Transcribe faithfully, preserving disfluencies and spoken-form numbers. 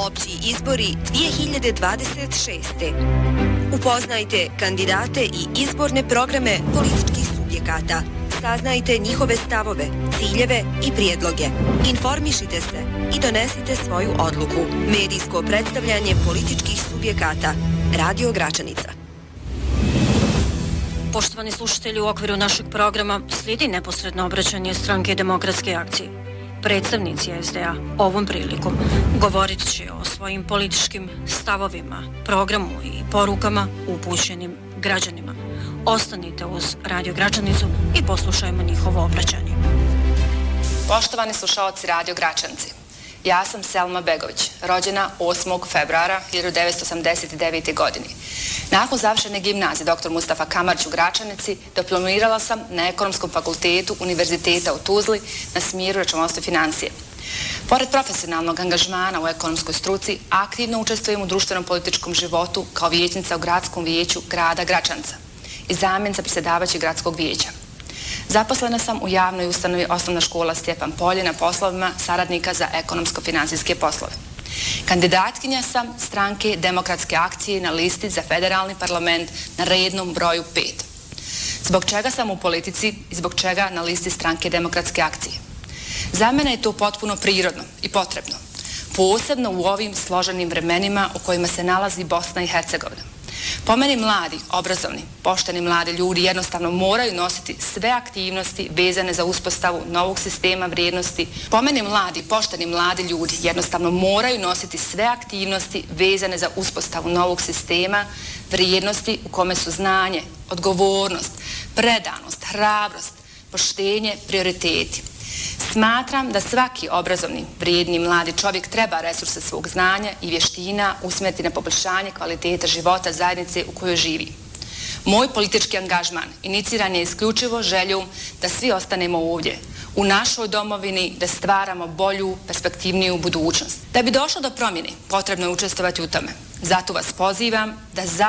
Opći izbori dvije hiljade dvadeset šeste. Upoznajte kandidate i izborne programe političkih subjekata. Saznajte njihove stavove, ciljeve i prijedloge. Informišite se i donesite svoju odluku. Medijsko predstavljanje političkih subjekata. Radio Gračanica. Poštovani slušatelji, u okviru našeg programa slijedi neposredno obraćanje Stranke demokratske akcije. Predstavnici es de a ovom prilikom govorit će o svojim političkim stavovima, programu i porukama upućenim građanima. Ostanite uz Radio Gračanicu i poslušajmo njihovo obraćanje. Poštovani slušalci Radio Gračanci, ja sam Selma Begović, rođena osmog februara hiljadu devetsto osamdeset devete. godine. Nakon završene gimnazije doktor Mustafa Kamarć u Gračanici diplomirala sam na Ekonomskom fakultetu Univerziteta u Tuzli na smjeru računovodstvo i financije. Pored profesionalnog angažmana u ekonomskoj struci, aktivno učestvujem u društvenom političkom životu kao vijećnica u Gradskom vijeću grada Gračanca i zamjenica predsjedavajućeg gradskog vijeća. Zaposlena sam u javnoj ustanovi Osnovna škola Stjepan Polje na poslovima saradnika za ekonomsko-financijske poslove. Kandidatkinja sam Stranke demokratske akcije na listi za federalni parlament na rednom broju pet. Zbog čega sam u politici i zbog čega na listi Stranke demokratske akcije? Za mene je to potpuno prirodno i potrebno, posebno u ovim složenim vremenima u kojima se nalazi Bosna i Hercegovina. Po meni mladi, obrazovni, pošteni mladi ljudi jednostavno moraju nositi sve aktivnosti vezane za uspostavu novog sistema vrijednosti. Po meni mladi, pošteni mladi ljudi jednostavno moraju nositi sve aktivnosti vezane za uspostavu novog sistema vrijednosti u kome su znanje, odgovornost, predanost, hrabrost, poštenje, prioriteti. Smatram da svaki obrazovni, vrijedni mladi čovjek treba resurse svog znanja i vještina usmjeriti na poboljšanje kvaliteta života zajednice u kojoj živi. Moj politički angažman iniciran je isključivo željom da svi ostanemo ovdje, u našoj domovini, da stvaramo bolju, perspektivniju budućnost. Da bi došlo do promjene, potrebno je učestvovati u tome. Zato vas pozivam da za